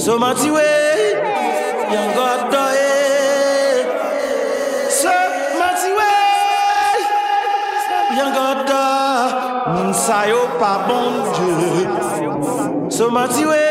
So much way, young God die. So much way, young God die. Mon sayo pas bon Dieu. So much way.